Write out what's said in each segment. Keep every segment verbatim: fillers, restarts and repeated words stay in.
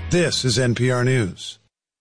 This is N P R News.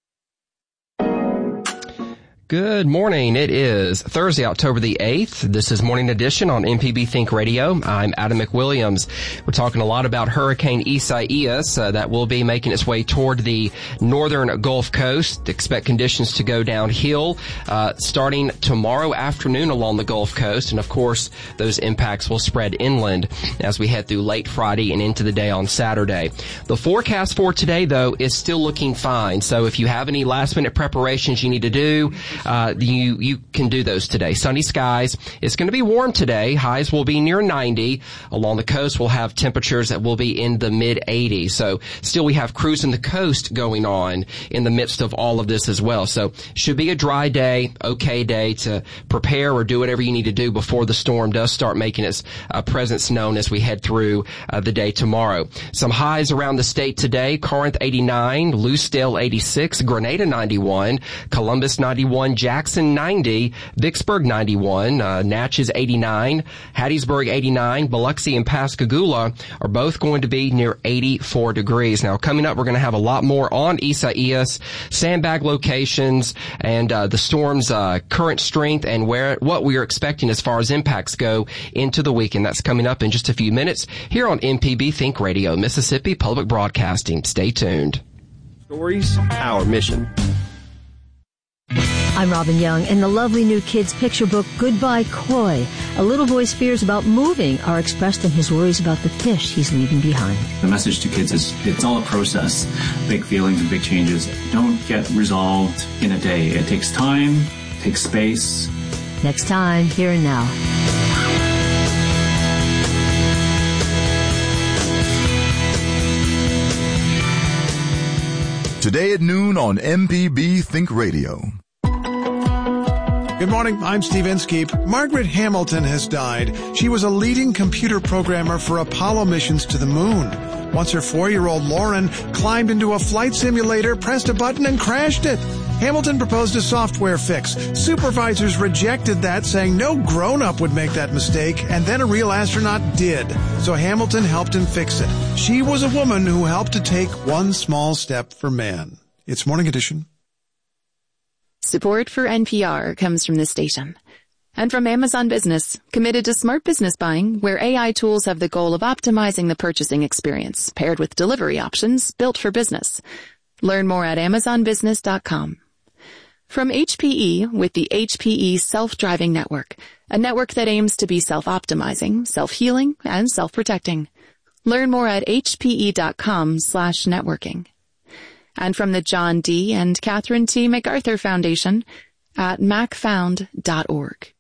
Good morning. It is Thursday, October the eighth. This is Morning Edition on M P B Think Radio. I'm Adam McWilliams. We're talking a lot about Hurricane Isaias uh, that will be making its way toward the northern Gulf Coast. Expect conditions to go downhill uh, starting tomorrow afternoon along the Gulf Coast. And, of course, those impacts will spread inland as we head through late Friday and into the day on Saturday. The forecast for today, though, is still looking fine. So if you have any last-minute preparations you need to do, Uh, you, you can do those today. Sunny skies. It's going to be warm today. Highs will be near ninety. Along the coast, we'll have temperatures that will be in the mid eighties. So still we have cruising the coast going on in the midst of all of this as well. So should be a dry day, okay day to prepare or do whatever you need to do before the storm does start making its uh, presence known as we head through uh, the day tomorrow. Some highs around the state today. Corinth eighty-nine, Lucedale eighty-six, Grenada ninety-one, Columbus ninety-one, Jackson ninety, Vicksburg ninety-one, uh, Natchez eighty-nine, Hattiesburg eighty-nine, Biloxi and Pascagoula are both going to be near eighty-four degrees. Now, coming up, we're going to have a lot more on Isaias, sandbag locations, and uh, the storm's uh, current strength and where what we are expecting as far as impacts go into the weekend. That's coming up in just a few minutes here on M P B Think Radio, Mississippi Public Broadcasting. Stay tuned. Stories, our mission. I'm Robin Young, and the lovely new kids' picture book, Goodbye Koi. A little boy's fears about moving are expressed in his worries about the fish he's leaving behind. The message to kids is it's all a process. Big feelings and big changes don't get resolved in a day. It takes time, it takes space. Next time, Here and Now. Today at noon on M P B Think Radio. Good morning, I'm Steve Inskeep. Margaret Hamilton has died. She was a leading computer programmer for Apollo missions to the moon. Once her four-year-old Lauren climbed into a flight simulator, pressed a button, and crashed it. Hamilton proposed a software fix. Supervisors rejected that, saying no grown-up would make that mistake, and then a real astronaut did. So Hamilton helped him fix it. She was a woman who helped to take one small step for man. It's Morning Edition. Support for N P R comes from this station. And from Amazon Business, committed to smart business buying, where A I tools have the goal of optimizing the purchasing experience, paired with delivery options built for business. Learn more at amazon business dot com. From H P E with the H P E Self-Driving Network, a network that aims to be self-optimizing, self-healing, and self-protecting. Learn more at H P E dot com slash networking. And from the John D. and Catherine T. MacArthur Foundation at mac found dot org.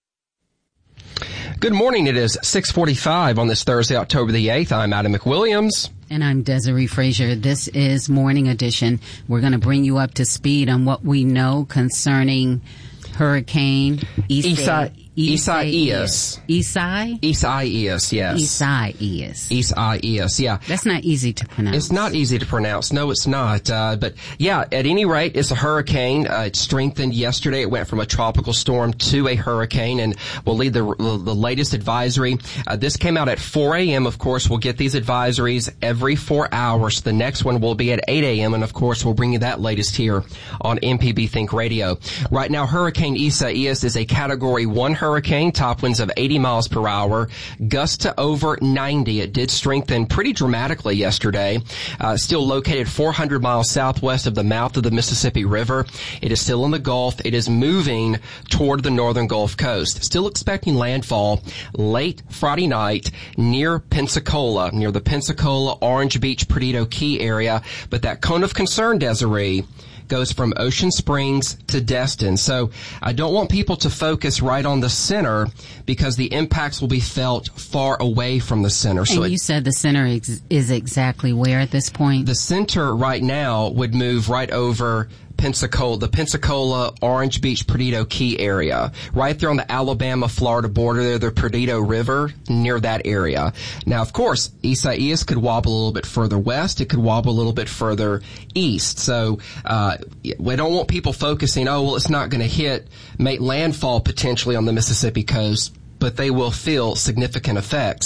Good morning. It is six forty-five on this Thursday, October the eighth. I'm Adam McWilliams. And I'm Desiree Frazier. This is Morning Edition. We're going to bring you up to speed on what we know concerning Hurricane Isaias. Isaias. Isai? Isaias, yes. Isaias. Isaias, yeah. That's not easy to pronounce. It's not easy to pronounce. No, it's not. Uh, but yeah, at any rate, it's a hurricane. Uh, it strengthened yesterday. It went from a tropical storm to a hurricane, and we'll lead the, the latest advisory. Uh, this came out at four a.m. Of course, we'll get these advisories every four hours. The next one will be at eight a.m., and of course, we'll bring you that latest here on M P B Think Radio. Right now, Hurricane Isaias is a Category one hurricane. Hurricane, top winds of eighty miles per hour, gusts to over ninety. It did strengthen pretty dramatically yesterday. Uh, still located four hundred miles southwest of the mouth of the Mississippi River. It is still in the Gulf. It is moving toward the northern Gulf Coast. Still expecting landfall late Friday night near Pensacola, near the Pensacola, Orange Beach, Perdido Key area. But that cone of concern, Desiree, goes from Ocean Springs to Destin. So I don't want people to focus right on the center because the impacts will be felt far away from the center. And so you it, said the center ex- is exactly where at this point? The center right now would move right over Pensacola, the Pensacola, Orange Beach, Perdido Key area. Right there on the Alabama-Florida border there, the Perdido River, near that area. Now, of course, Isaias could wobble a little bit further west. It could wobble a little bit further east. So uh we don't want people focusing, oh, well, it's not going to hit, make landfall potentially on the Mississippi coast, but they will feel significant effects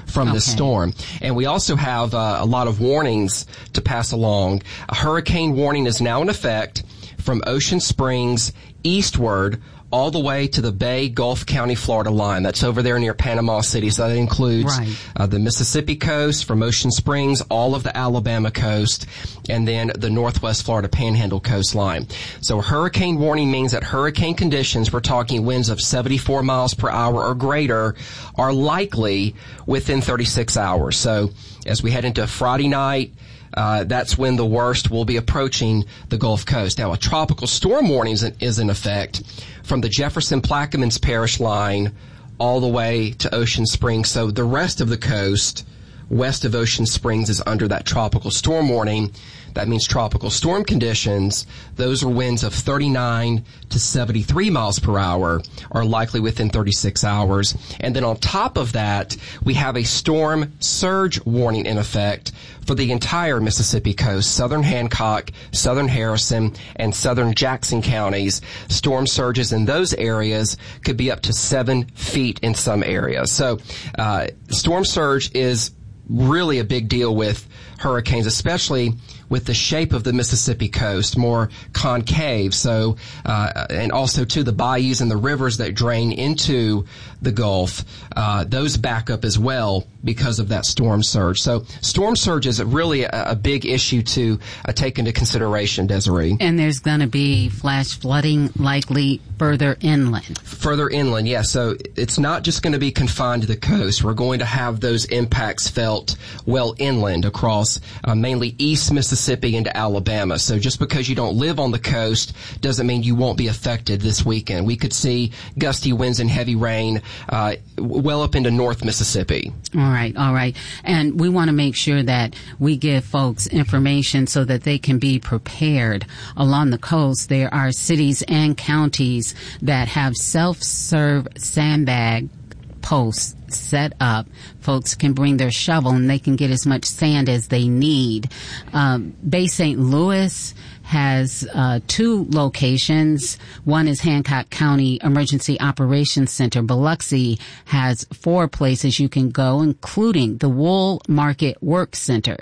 from okay. this storm. And we also have uh, a lot of warnings to pass along. A hurricane warning is now in effect from Ocean Springs eastward all the way to the Bay Gulf County, Florida line. That's over there near Panama City. So that includes right. uh, the Mississippi coast from Ocean Springs, all of the Alabama coast, and then the Northwest Florida Panhandle coastline. So a hurricane warning means that hurricane conditions, we're talking winds of seventy-four miles per hour or greater, are likely within thirty-six hours. So as we head into Friday night, Uh, that's when the worst will be approaching the Gulf Coast. Now, a tropical storm warning is in, is in effect from the Jefferson Plaquemines Parish line all the way to Ocean Springs. So the rest of the coast west of Ocean Springs is under that tropical storm warning. That means tropical storm conditions. Those are winds of thirty-nine to seventy-three miles per hour are likely within thirty-six hours. And then on top of that, we have a storm surge warning in effect for the entire Mississippi coast, southern Hancock, southern Harrison, and southern Jackson counties. Storm surges in those areas could be up to seven feet in some areas. So uh, storm surge is really a big deal with hurricanes, especially with the shape of the Mississippi coast, more concave. So, uh, and also too, the bayous and the rivers that drain into the Gulf, uh, those back up as well because of that storm surge. So storm surge is really a, a big issue to uh, take into consideration, Desiree. And there's going to be flash flooding likely further inland. Further inland, yes. So it's not just going to be confined to the coast. We're going to have those impacts felt well inland across uh, mainly East Mississippi into Alabama. So just because you don't live on the coast doesn't mean you won't be affected this weekend. We could see gusty winds and heavy rain uh, well up into North Mississippi. All right, all right. And we want to make sure that we give folks information so that they can be prepared. Along the coast, there are cities and counties that have self-serve sandbag posts set up. Folks can bring their shovel and they can get as much sand as they need. Um, Bay Saint Louis has uh, two locations. One is Hancock County Emergency Operations Center. Biloxi has four places you can go, including the Wool Market Work Center.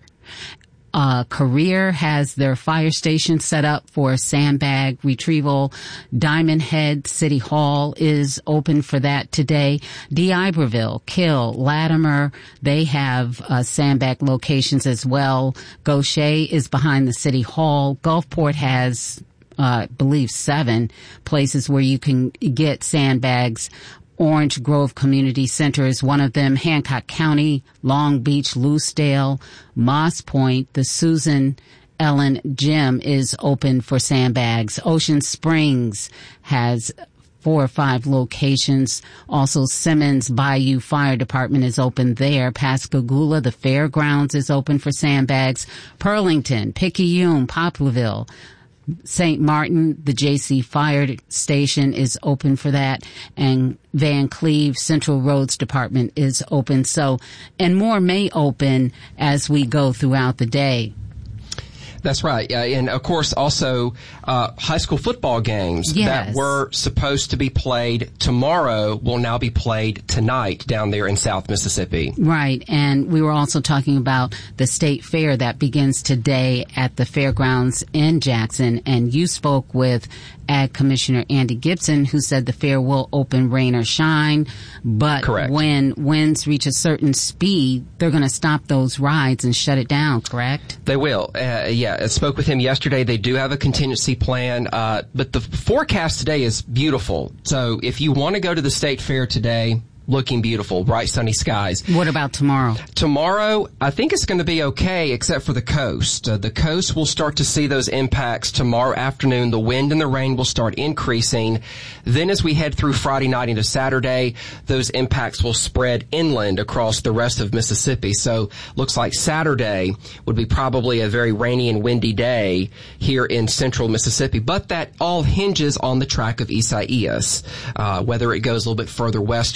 Uh, Career has their fire station set up for sandbag retrieval. Diamond Head City Hall is open for that today. D'Iberville, Kill, Latimer, they have uh, sandbag locations as well. Gaucher is behind the City Hall. Gulfport has, uh, I believe, seven places where you can get sandbags. Orange Grove Community Center is one of them. Hancock County, Long Beach, Loosedale, Moss Point, the Susan Ellen Gym is open for sandbags. Ocean Springs has four or five locations. Also, Simmons Bayou Fire Department is open there. Pascagoula, the fairgrounds, is open for sandbags. Pearlington, Picayune, Poplarville, Saint Martin, the J C Fire Station is open for that, and Van Cleve Central Roads Department is open. So, and more may open as we go throughout the day. That's right. Uh, and, of course, also uh, high school football games yes. that were supposed to be played tomorrow will now be played tonight down there in South Mississippi. Right. And we were also talking about the state fair that begins today at the fairgrounds in Jackson. And you spoke with Ag Commissioner Andy Gibson, who said the fair will open rain or shine. But correct. When winds reach a certain speed, they're going to stop those rides and shut it down, correct? They will. Uh, yeah, I spoke with him yesterday. They do have a contingency plan. Uh, but the forecast today is beautiful. So if you want to go to the state fair today, looking beautiful, bright sunny skies. What about tomorrow? Tomorrow, I think it's going to be okay, except for the coast. Uh, the coast will start to see those impacts tomorrow afternoon. The wind and the rain will start increasing. Then as we head through Friday night into Saturday, those impacts will spread inland across the rest of Mississippi. So looks like Saturday would be probably a very rainy and windy day here in central Mississippi. But that all hinges on the track of Isaias, uh, whether it goes a little bit further west or east.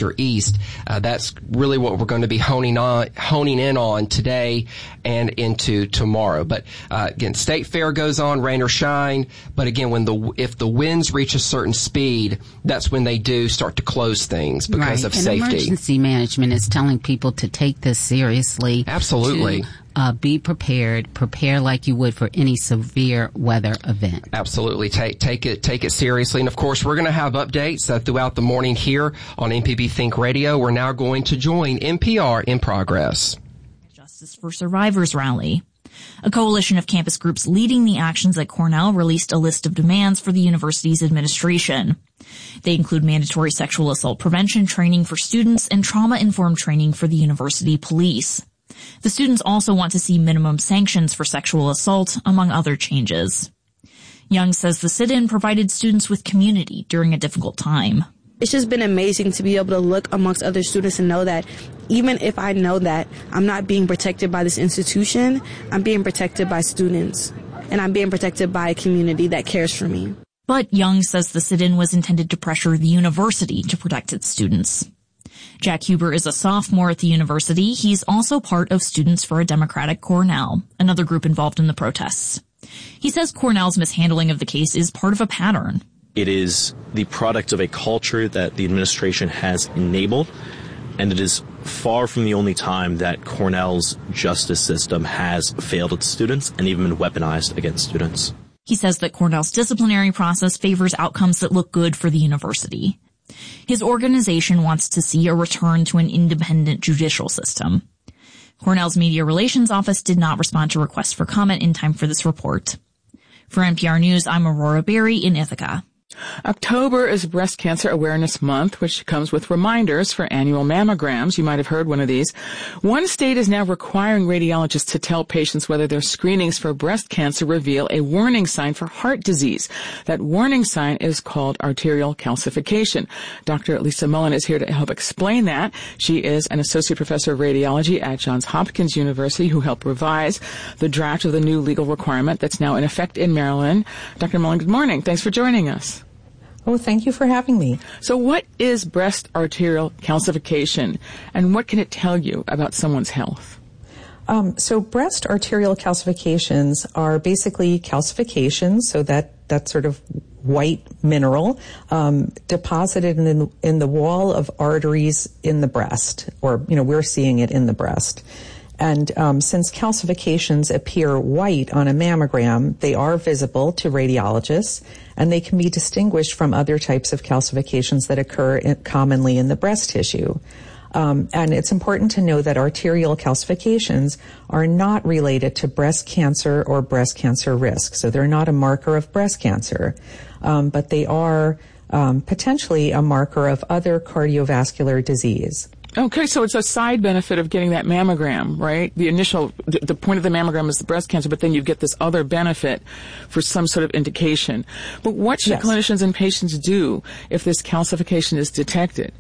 least. Uh, that's really what we're going to be honing on, honing in on today and into tomorrow. But uh, again, State Fair goes on, rain or shine. But again, when the if the winds reach a certain speed, that's when they do start to close things because right. of and safety. Emergency management is telling people to take this seriously. Absolutely. To, uh, be prepared. Prepare like you would for any severe weather event. Absolutely. Take take it take it seriously. And of course, we're going to have updates uh, throughout the morning here on M P B Think Radio. We're now going to join N P R in Progress. Justice for Survivors rally. A coalition of campus groups leading the actions at Cornell released a list of demands for the university's administration. They include mandatory sexual assault prevention training for students and trauma-informed training for the university police. The students also want to see minimum sanctions for sexual assault, among other changes. Young says the sit-in provided students with community during a difficult time. It's just been amazing to be able to look amongst other students and know that even if I know that I'm not being protected by this institution, I'm being protected by students, and I'm being protected by a community that cares for me. But Young says the sit-in was intended to pressure the university to protect its students. Jack Huber is a sophomore at the university. He's also part of Students for a Democratic Cornell, another group involved in the protests. He says Cornell's mishandling of the case is part of a pattern. It is the product of a culture that the administration has enabled, and it is far from the only time that Cornell's justice system has failed its students and even been weaponized against students. He says that Cornell's disciplinary process favors outcomes that look good for the university. His organization wants to see a return to an independent judicial system. Cornell's media relations office did not respond to requests for comment in time for this report. For N P R News, I'm Aurora Berry in Ithaca. October is Breast Cancer Awareness Month, which comes with reminders for annual mammograms. You might have heard one of these. One state is now requiring radiologists to tell patients whether their screenings for breast cancer reveal a warning sign for heart disease. That warning sign is called arterial calcification. Doctor Lisa Mullen is here to help explain that. She is an associate professor of radiology at Johns Hopkins University who helped revise the draft of the new legal requirement that's now in effect in Maryland. Doctor Mullen, good morning. Thanks for joining us. Oh, thank you for having me. So what is breast arterial calcification, and what can it tell you about someone's health? Um, so breast arterial calcifications are basically calcifications, so that, that sort of white mineral um, deposited in the, in the wall of arteries in the breast, or, you know, we're seeing it in the breast. And um, since calcifications appear white on a mammogram, they are visible to radiologists, and they can be distinguished from other types of calcifications that occur in, commonly in the breast tissue. Um, and it's important to know that arterial calcifications are not related to breast cancer or breast cancer risk. So they're not a marker of breast cancer, um, but they are um, potentially a marker of other cardiovascular disease. Okay, so it's a side benefit of getting that mammogram, right? The initial, the, the point of the mammogram is the breast cancer, but then you get this other benefit for some sort of indication. But what should yes. clinicians and patients do if this calcification is detected?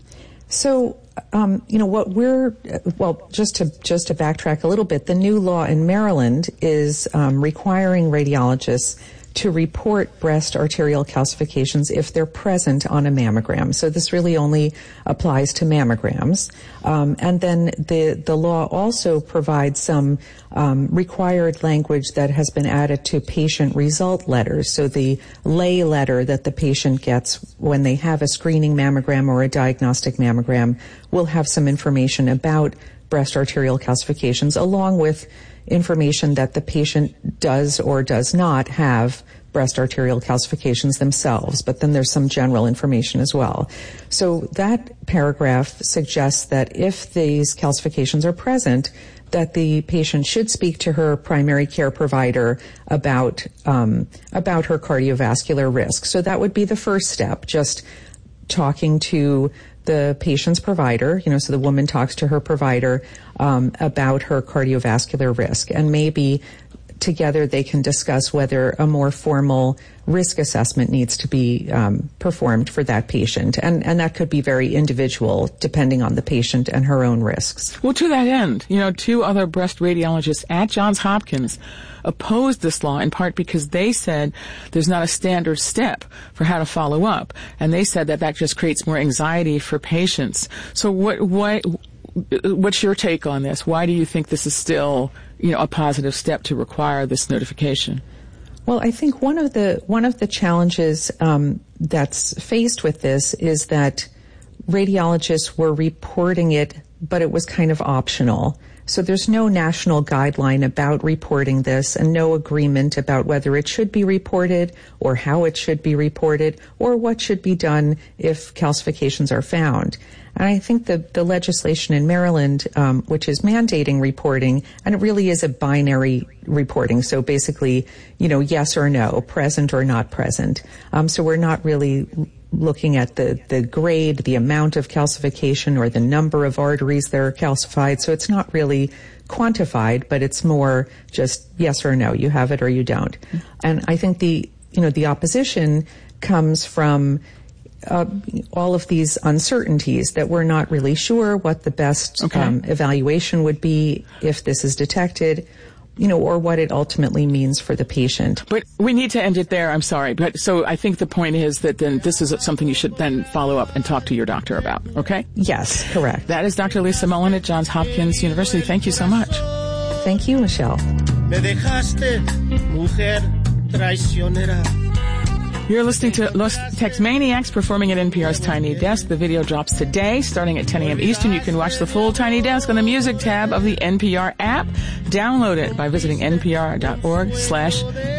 So, um, you know, what we're, well, just to, just to backtrack a little bit, the new law in Maryland is um, requiring radiologists to report breast arterial calcifications if they're present on a mammogram. So this really only applies to mammograms. Um, and then the, the law also provides some um, required language that has been added to patient result letters. So the lay letter that the patient gets when they have a screening mammogram or a diagnostic mammogram will have some information about breast arterial calcifications, along with information that the patient does or does not have breast arterial calcifications themselves, but then there's some general information as well. So that paragraph suggests that if these calcifications are present, that the patient should speak to her primary care provider about um, about her cardiovascular risk. So that would be the first step, just talking to the patient's provider, you know, so the woman talks to her provider um, about her cardiovascular risk, and maybe together they can discuss whether a more formal risk assessment needs to be um, performed for that patient. And, and that could be very individual depending on the patient and her own risks. Well, to that end, you know, two other breast radiologists at Johns Hopkins opposed this law in part because they said there's not a standard step for how to follow up. And they said that that just creates more anxiety for patients. So what, what, what's your take on this? Why do you think this is still, you know, a positive step to require this notification? Well, I think one of the one of the challenges um, that's faced with this is that radiologists were reporting it, but it was kind of optional. So there's no national guideline about reporting this and no agreement about whether it should be reported or how it should be reported or what should be done if calcifications are found. And I think the, the legislation in Maryland, um, which is mandating reporting, and it really is a binary reporting. So basically, you know, yes or no, present or not present. Um, so we're not really looking at the, the grade, the amount of calcification, or the number of arteries that are calcified. So it's not really quantified, but it's more just yes or no, you have it or you don't. And I think the, you know, the opposition comes from Uh, all of these uncertainties that we're not really sure what the best okay. um, evaluation would be if this is detected, you know, or what it ultimately means for the patient. But we need to end it there. I'm sorry. But so I think the point is that then this is something you should then follow up and talk to your doctor about. Okay? Yes, correct. That is Doctor Lisa Mullen at Johns Hopkins University. Thank you so much. Thank you, Michelle. Me dejaste, mujer traicionera. You're listening to Los Tex-Maniacs performing at N P R's Tiny Desk. The video drops today, starting at ten a.m. Eastern. You can watch the full Tiny Desk on the music tab of the N P R app. Download it by visiting npr.org slash